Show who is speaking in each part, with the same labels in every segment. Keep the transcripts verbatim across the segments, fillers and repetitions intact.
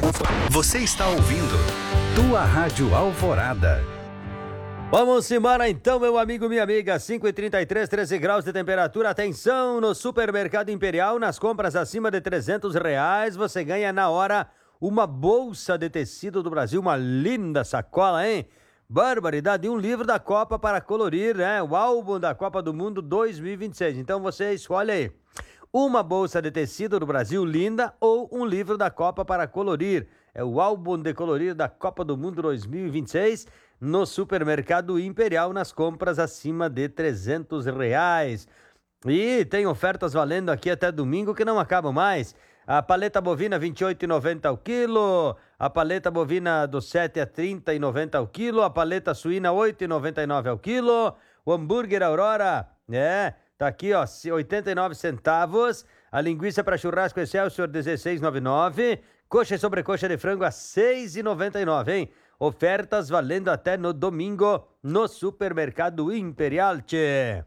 Speaker 1: Você está ouvindo Tua Rádio Alvorada.
Speaker 2: Vamos embora então, meu amigo, minha amiga. cinco e trinta e três, treze graus de temperatura. Atenção, no Supermercado Imperial, nas compras acima de trezentos reais, você ganha na hora uma bolsa de tecido do Brasil, uma linda sacola, hein? Barbaridade, um livro da Copa para colorir, né? O álbum da Copa do Mundo dois mil e vinte e seis. Então você escolhe aí, uma bolsa de tecido do Brasil linda ou um livro da Copa para colorir. É o álbum de colorir da Copa do Mundo dois mil e vinte e seis no Supermercado Imperial, nas compras acima de trezentos reais. E tem ofertas valendo aqui até domingo que não acabam mais. A paleta bovina vinte e oito reais e noventa centavos ao quilo, a paleta bovina do sete a trinta reais e noventa centavos ao quilo, a paleta suína oito reais e noventa e nove centavos ao quilo, o hambúrguer Aurora, é, tá aqui ó, oitenta e nove centavos, a linguiça para churrasco Excelsior dezesseis reais e noventa e nove centavos, coxa e sobrecoxa de frango a seis reais e noventa e nove centavos, hein? Ofertas valendo até no domingo no Supermercado Imperial, tchê.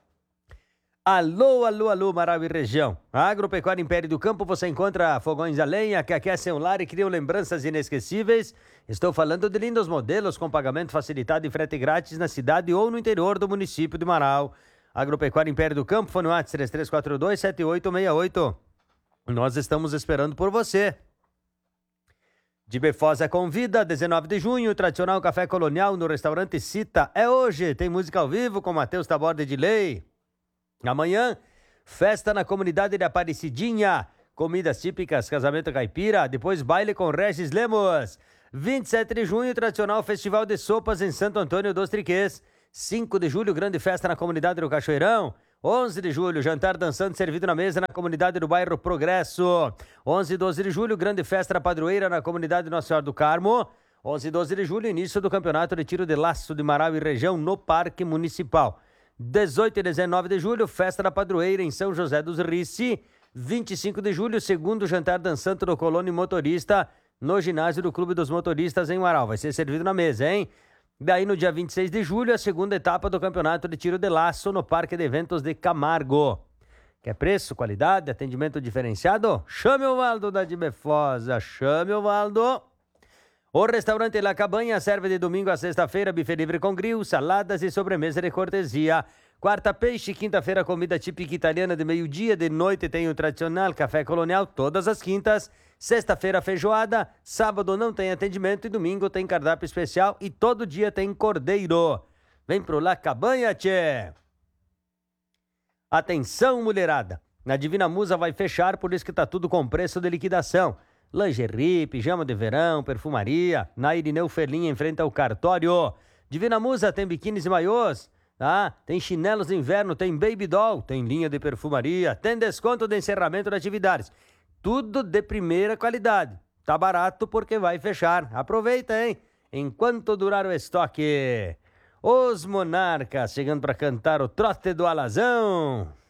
Speaker 2: Alô, alô, alô, Marau e região. A Agropecuária Império do Campo, você encontra fogões a lenha que aquecem o lar e criam lembranças inesquecíveis. Estou falando de lindos modelos com pagamento facilitado e frete grátis na cidade ou no interior do município de Marau. Agropecuária Império do Campo, fone WhatsApp três três quatro dois, sete oito seis oito. Nós estamos esperando por você. De Befosa convida, dezenove de junho, tradicional café colonial no restaurante Cita. É hoje, tem música ao vivo com Matheus Taborda de Lei. Amanhã, festa na comunidade de Aparecidinha, comidas típicas, casamento caipira, depois baile com Regis Lemos. vinte e sete de junho, tradicional festival de sopas em Santo Antônio dos Triquês. cinco de julho, grande festa na comunidade do Cachoeirão. onze de julho, jantar dançante servido na mesa na comunidade do bairro Progresso. onze e doze de julho, grande festa na padroeira na comunidade Nossa Senhora do Carmo. onze e doze de julho, início do campeonato de tiro de laço de Marau e região no Parque Municipal. dezoito e dezenove de julho, festa da padroeira em São José dos Rici. vinte e cinco de julho, segundo jantar dançante do Colônia Motorista no ginásio do Clube dos Motoristas em Marau. Vai ser servido na mesa, hein? Daí no dia vinte e seis de julho, a segunda etapa do campeonato de tiro de laço no Parque de Eventos de Camargo. Quer preço, qualidade, atendimento diferenciado? Chame o Valdo da Dibefosa, chame o Valdo. O restaurante La Cabanha serve de domingo a sexta-feira buffet livre com grill, saladas e sobremesa de cortesia. Quarta, peixe. Quinta-feira, comida típica italiana de meio-dia. De noite tem o tradicional café colonial todas as quintas. Sexta-feira, feijoada. Sábado não tem atendimento e domingo tem cardápio especial e todo dia tem cordeiro. Vem pro La Cabanha, tchê. Atenção, mulherada. A Divina Musa vai fechar, por isso que tá tudo com preço de liquidação. Lingerie, pijama de verão, perfumaria, na Irineu Ferlin em frente ao cartório. Divina Musa tem biquínis e maiôs, tá? Tem chinelos de inverno, tem baby doll, tem linha de perfumaria, tem desconto de encerramento de atividades. Tudo de primeira qualidade. Tá barato porque vai fechar. Aproveita, hein? Enquanto durar o estoque. Os Monarcas chegando para cantar o trote do alazão.